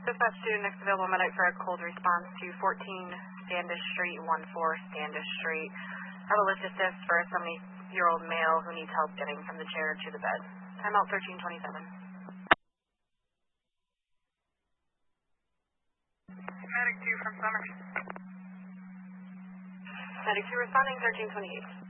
Dispatch to next available medic for a cold response to 14 Standish Street, 14 Standish Street. Have a lift assist for a 70-year-old male who needs help getting from the chair to the bed. Timeout 1327. Medic 2 from Summers. Medic 2 responding 1328.